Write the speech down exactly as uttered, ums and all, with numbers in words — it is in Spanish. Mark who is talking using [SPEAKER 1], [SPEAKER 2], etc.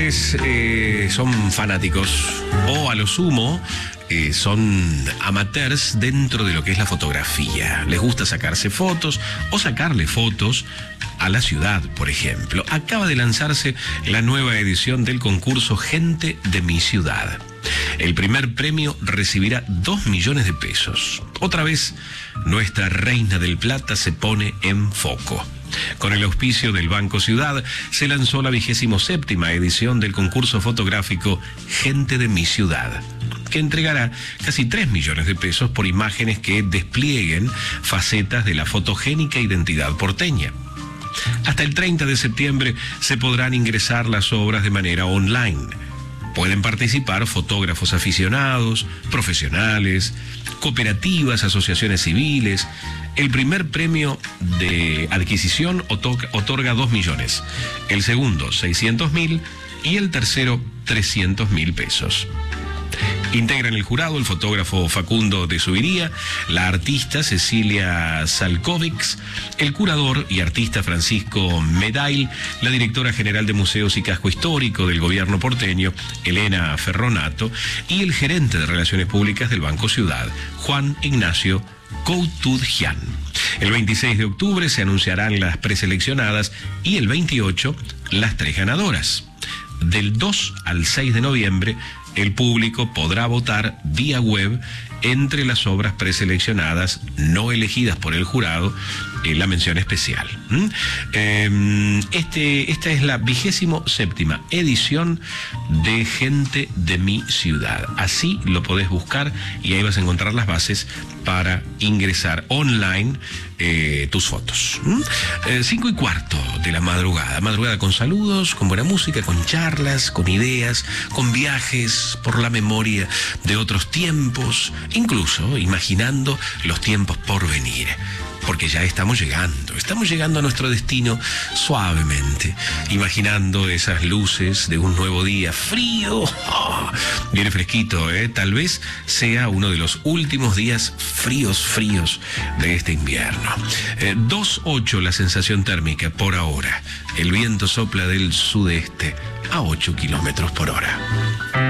[SPEAKER 1] ustedes eh, son fanáticos o a lo sumo eh, son amateurs dentro de lo que es la fotografía. Les gusta sacarse fotos o sacarle fotos a la ciudad, por ejemplo. Acaba de lanzarse la nueva edición del concurso Gente de mi Ciudad. El primer premio recibirá dos millones de pesos. Otra vez, nuestra Reina del Plata se pone en foco. Con el auspicio del Banco Ciudad, se lanzó la vigésimo séptima edición del concurso fotográfico Gente de mi Ciudad, que entregará casi tres millones de pesos por imágenes que desplieguen facetas de la fotogénica identidad porteña. Hasta el treinta de septiembre se podrán ingresar las obras de manera online. Pueden participar fotógrafos aficionados, profesionales, cooperativas, asociaciones civiles. El primer premio de adquisición otorga dos millones, el segundo seiscientos mil y el tercero trescientos mil pesos. Integran el jurado el fotógrafo Facundo de Subiría, la artista Cecilia Salkovics, el curador y artista Francisco Medail, la directora general de Museos y Casco Histórico del gobierno porteño, Elena Ferronato, y el gerente de Relaciones Públicas del Banco Ciudad, Juan Ignacio Coutudjian. El veintiséis de octubre se anunciarán las preseleccionadas y el veintiocho las tres ganadoras. Del dos al seis de noviembre, el público podrá votar vía web entre las obras preseleccionadas no elegidas por el jurado en la mención especial. ¿Mm? Eh, este, esta es la vigésimo séptima edición de Gente de mi Ciudad. Así lo podés buscar y ahí vas a encontrar las bases para ingresar online eh, tus fotos. ¿Mm? Eh, cinco y cuarto de la madrugada. Madrugada con saludos, con buena música, con charlas, con ideas, con viajes por la memoria de otros tiempos, incluso imaginando los tiempos por venir. Porque ya estamos llegando, estamos llegando a nuestro destino suavemente, imaginando esas luces de un nuevo día frío, oh, viene fresquito, ¿eh? Tal vez sea uno de los últimos días fríos, fríos de este invierno. Eh, dos ocho la sensación térmica por ahora, el viento sopla del sudeste a ocho kilómetros por hora.